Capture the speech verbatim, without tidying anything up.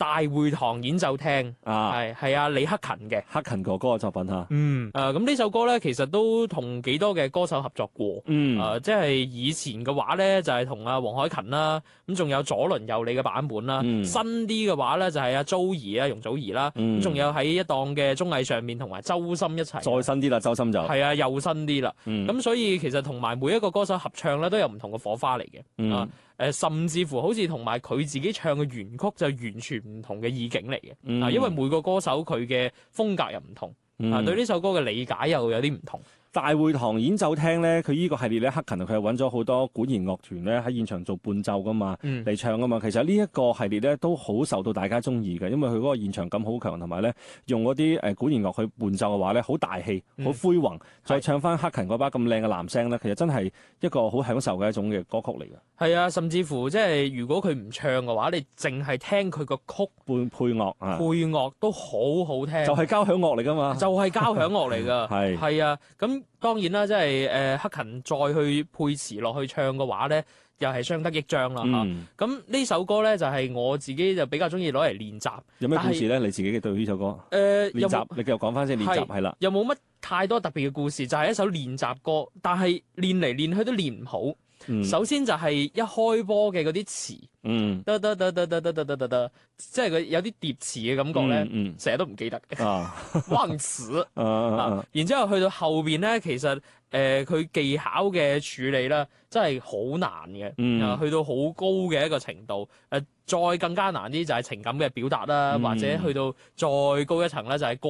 大會堂演奏廳啊， 係係啊李克勤嘅克勤哥哥嘅作品嚇。 嗯誒咁呢首歌咧，其實都同幾多嘅歌手合作過。 嗯， 誒、呃、即係以前嘅話咧，就係同阿黃凱芹啦，咁仲有左麟右李嘅版本啦。 嗯、 新啲嘅話咧，就係阿 Joey 啊，容祖兒啦。咁仲、 嗯、 有喺一檔嘅綜藝上面同埋周深一齊。 再新啲啦，周深就係啊，又新啲啦。咁、 嗯、 所以其實同埋每一個歌手合唱咧，都有唔同嘅火花嚟嘅。 嗯、 啊誒，甚至乎好似同埋佢自己唱嘅原曲就完全唔同嘅意境嚟嘅。 嗯、 啊，因為每個歌手佢嘅風格又唔同。 嗯、 啊，對呢首歌嘅理解又有啲唔同。 大會堂演奏廳咧，佢依個系列咧，克勤佢係揾咗好多管弦樂團咧喺現場做伴奏噶嘛，嚟、嗯、唱噶嘛。其實呢一個系列咧都好受到大家中意嘅，因為佢嗰個現場感好強，同埋咧用嗰啲誒管弦樂去伴奏嘅話咧，好大氣，好恢宏，嗯、再唱翻克勤嗰把咁靚嘅男聲咧，其實真係一個好享受嘅一種嘅歌曲嚟嘅。 係啊，甚至乎即係如果佢唔唱嘅話，你淨係聽佢個曲伴配樂啊， 配樂都好好聽， 就係交響樂嚟噶嘛， 就係交響樂嚟噶， 係係啊，咁。當然啦，即係誒克勤再去配詞落去唱嘅話咧，又係相得益彰啦嚇。咁呢、嗯、首歌咧就係、是、我自己就比較中意攞嚟練習。 有咩故事咧？你自己對呢首歌？誒、 呃、 練習，你繼續講翻先練習係啦。 又冇乜太多特別嘅故事，就係、是、一首練習歌，但係練嚟練去都練唔好。嗯、首先就係一開波嘅嗰啲詞， 嗯， 得得得得得得得得得，即係佢有啲疊詞嘅感覺咧，成、嗯、日、嗯、都唔記得嘅，忘詞啊，啊然之後去到後邊咧，其實誒佢、呃、技巧嘅處理咧，真係好難嘅，嗯、啊去到好高嘅一個程度，誒、呃、再更加難啲就係情感嘅表達啦，嗯、或者去到再高一層咧就係、是。